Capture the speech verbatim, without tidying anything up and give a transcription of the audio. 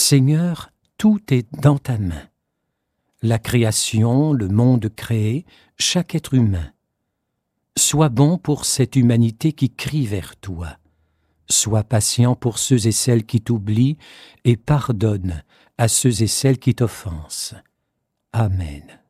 Seigneur, tout est dans ta main. La création, le monde créé, chaque être humain. Sois bon pour cette humanité qui crie vers toi. Sois patient pour ceux et celles qui t'oublient et pardonne à ceux et celles qui t'offensent. Amen.